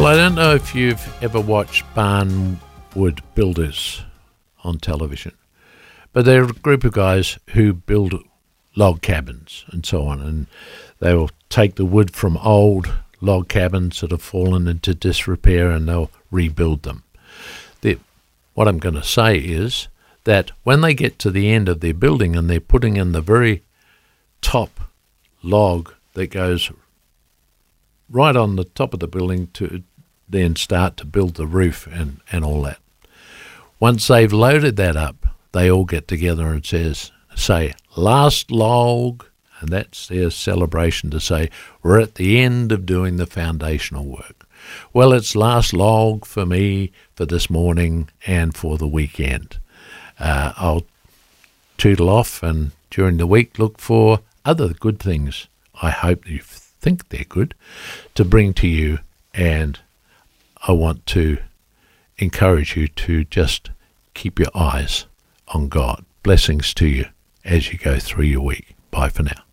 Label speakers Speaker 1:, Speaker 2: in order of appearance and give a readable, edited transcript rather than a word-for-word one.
Speaker 1: Well, I don't know if you've ever watched Barnwood Builders on television, but they're a group of guys who build log cabins and so on, and they will take the wood from old log cabins that have fallen into disrepair and they'll rebuild them. What I'm going to say is that when they get to the end of their building and they're putting in the very top log that goes right on the top of the building to then start to build the roof and all that. Once they've loaded that up, they all get together and say, last log, and that's their celebration to say, we're at the end of doing the foundational work. Well, it's last log for me for this morning and for the weekend. I'll tootle off and during the week look for other good things. I hope you think they're good to bring to you, and I want to encourage you to just keep your eyes on God. Blessings to you as you go through your week. Bye for now.